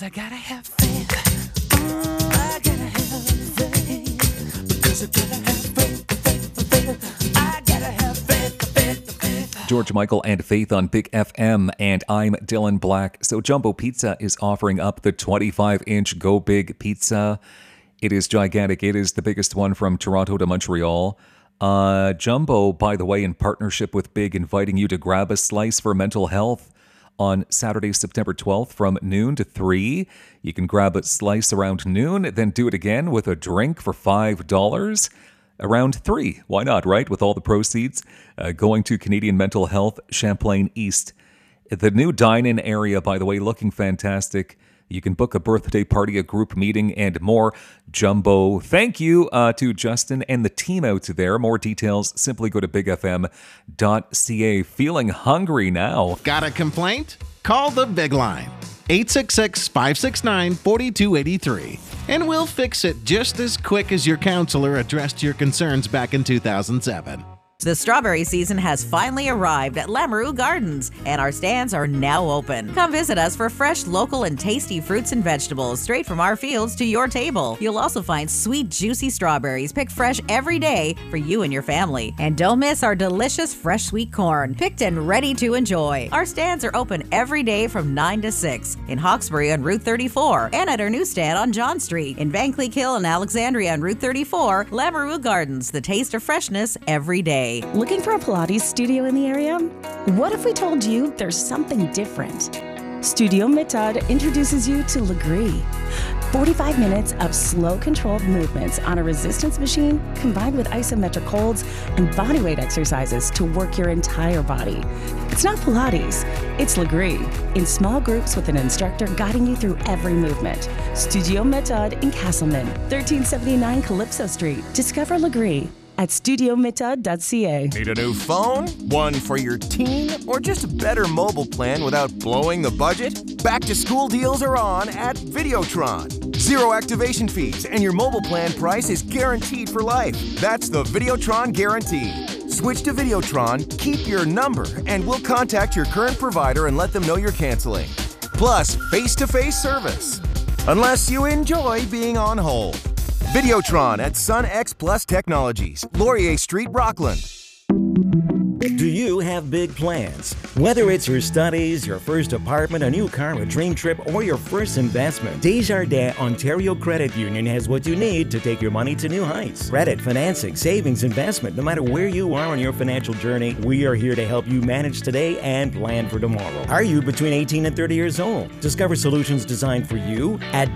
'Cause I gotta have faith. I gotta have faith. Because I gotta have faith. I gotta have faith. George Michael and Faith on Big FM, and I'm Dylan Black. So Jumbo Pizza is offering up the 25-inch Go Big pizza. It is gigantic. It is the biggest one from Toronto to Montreal. Jumbo, by the way, in partnership with Big, inviting you to grab a slice for mental health on Saturday, September 12th from noon to 3. You can grab a slice around noon, then do it again with a drink for $5 around 3. Why not, right? With all the proceeds going to Canadian Mental Health, Champlain East. The new dine-in area, by the way, looking fantastic. You can book a birthday party, a group meeting, and more. Jumbo, thank you to Justin and the team out there. More details, simply go to bigfm.ca. Feeling hungry now. Got a complaint? Call the Big Line. 866-569-4283. And we'll fix it just as quick as your counselor addressed your concerns back in 2007. The strawberry season has finally arrived at Lamoureux Gardens, and our stands are now open. Come visit us for fresh, local, and tasty fruits and vegetables straight from our fields to your table. You'll also find sweet, juicy strawberries picked fresh every day for you and your family. And don't miss our delicious fresh sweet corn, picked and ready to enjoy. Our stands are open every day from 9 to 6 in Hawkesbury on Route 34 and at our new stand on John Street. In Vankleek Hill and Alexandria on Route 34, Lamoureux Gardens, the taste of freshness every day. Looking for a Pilates studio in the area? What if we told you there's something different? Studio Mitad introduces you to Legree. 45 minutes of slow, controlled movements on a resistance machine combined with isometric holds and bodyweight exercises to work your entire body. It's not Pilates, it's Legree, in small groups with an instructor guiding you through every movement. Studio Mitad in Castleman, 1379 Calypso Street. Discover Legree at studiomitad.ca. Need a new phone? One for your teen? Or just a better mobile plan without blowing the budget? Back to school deals are on at Videotron. Zero activation fees and your mobile plan price is guaranteed for life. That's the Videotron guarantee. Switch to Videotron, keep your number, and we'll contact your current provider and let them know you're canceling. Plus, face-to-face service. Unless you enjoy being on hold. Videotron at Sun X Plus Technologies, Laurier Street, Rockland. Do you have big plans? Whether it's your studies, your first apartment, a new car, a dream trip, or your first investment, Desjardins Ontario Credit Union has what you need to take your money to new heights. Credit, financing, savings, investment, no matter where you are on your financial journey, we are here to help you manage today and plan for tomorrow. Are you between 18 and 30 years old? Discover solutions designed for you at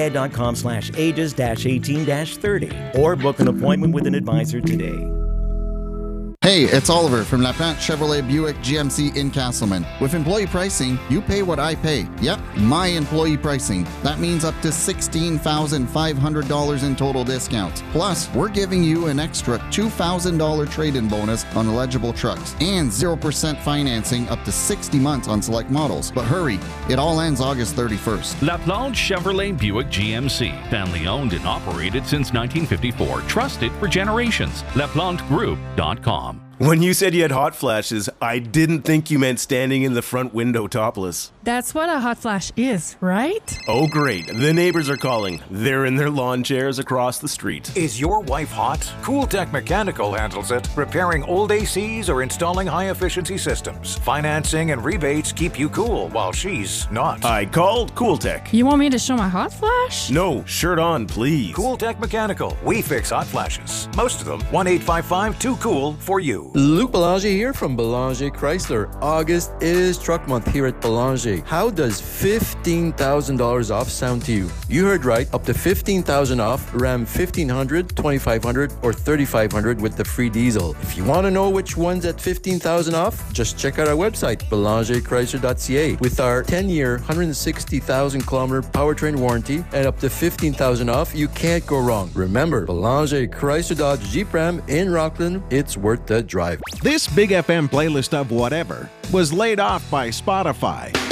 desjardins.com/ages-18-30 or book an appointment with an advisor today. Hey, it's Oliver from LaPlante Chevrolet Buick GMC in Castleman. With employee pricing, you pay what I pay. Yep, my employee pricing. That means up to $16,500 in total discounts. Plus, we're giving you an extra $2,000 trade-in bonus on eligible trucks and 0% financing up to 60 months on select models. But hurry, it all ends August 31st. LaPlante Chevrolet Buick GMC. Family owned and operated since 1954. Trusted for generations. LaPlanteGroup.com. When you said you had hot flashes, I didn't think you meant standing in the front window topless. That's what a hot flash is, right? Oh, great. The neighbors are calling. They're in their lawn chairs across the street. Is your wife hot? Cooltech Mechanical handles it. Repairing old ACs or installing high-efficiency systems. Financing and rebates keep you cool while she's not. I called Cooltech. You want me to show my hot flash? No, shirt on, please. Cooltech Mechanical. We fix hot flashes. Most of them 1-855-2COOL for you. Luc Belanger here from Belanger Chrysler. August is truck month here at Belanger. How does $15,000 off sound to you? You heard right, up to $15,000 off Ram 1500, 2500, or 3500 with the free diesel. If you want to know which one's at $15,000 off, just check out our website, BelangerChrysler.ca. With our 10-year, 160,000 kilometer powertrain warranty and up to $15,000 off, you can't go wrong. Remember, Belanger Chrysler Dodge Jeep Ram in Rockland, it's worth the drive. This Big FM playlist of whatever was laid off by Spotify.